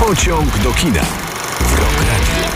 Pociąg do kina w Rock Radio.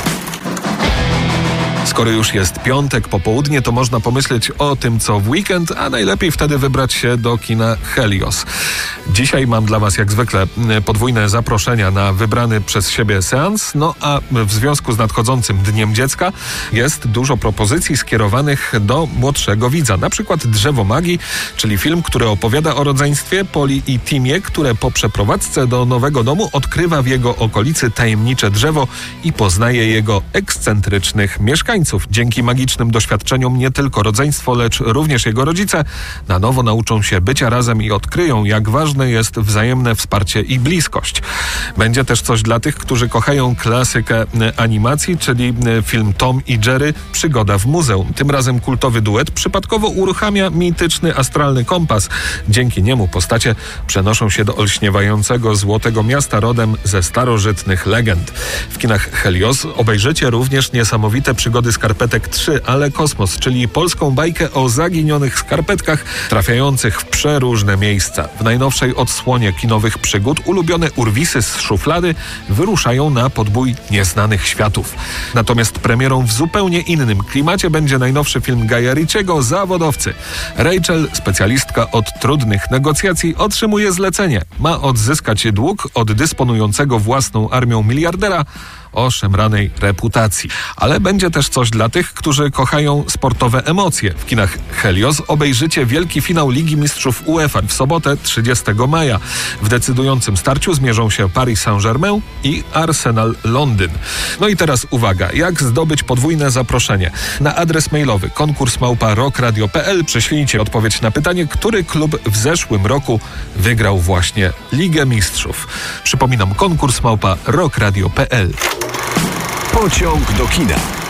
Skoro już jest piątek, popołudnie, to można pomyśleć o tym, co w weekend, a najlepiej wtedy wybrać się do kina Helios. Dzisiaj mam dla Was jak zwykle podwójne zaproszenia na wybrany przez siebie seans, no a w związku z nadchodzącym Dniem Dziecka jest dużo propozycji skierowanych do młodszego widza. Na przykład Drzewo Magii, czyli film, który opowiada o rodzeństwie Poli i Timie, które po przeprowadzce do nowego domu odkrywa w jego okolicy tajemnicze drzewo i poznaje jego ekscentrycznych mieszkańców. Dzięki magicznym doświadczeniom nie tylko rodzeństwo, lecz również jego rodzice na nowo nauczą się bycia razem i odkryją, jak ważne jest wzajemne wsparcie i bliskość. Będzie też coś dla tych, którzy kochają klasykę animacji, czyli film Tom i Jerry Przygoda w muzeum. Tym razem kultowy duet przypadkowo uruchamia mityczny astralny kompas. Dzięki niemu postacie przenoszą się do olśniewającego złotego miasta rodem ze starożytnych legend. W kinach Helios obejrzycie również niesamowite przygody skarpetek 3, ale kosmos, czyli polską bajkę o zaginionych skarpetkach trafiających w przeróżne miejsca. W najnowszej odsłonie kinowych przygód ulubione urwisy z szuflady wyruszają na podbój nieznanych światów. Natomiast premierą w zupełnie innym klimacie będzie najnowszy film Guya Ritchiego Zawodowcy. Rachel, specjalistka od trudnych negocjacji, otrzymuje zlecenie. Ma odzyskać dług od dysponującego własną armią miliardera o szemranej reputacji. Ale będzie też coś dla tych, którzy kochają sportowe emocje. W kinach Helios obejrzycie wielki finał Ligi Mistrzów UEFA w sobotę 30 maja. W decydującym starciu zmierzą się Paris Saint-Germain i Arsenal Londyn. No i teraz uwaga, jak zdobyć podwójne zaproszenie? Na adres mailowy konkurs@rockradio.pl prześlijcie odpowiedź na pytanie, który klub w zeszłym roku wygrał właśnie Ligę Mistrzów. Przypominam, konkurs@rockradio.pl. Pociąg do kina.